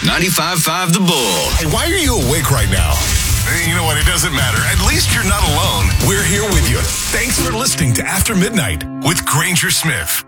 95.5 The Bull. Hey, why are you awake right now? You know what? It doesn't matter. At least you're not alone. We're here with you. Thanks for listening to After Midnight with Granger Smith.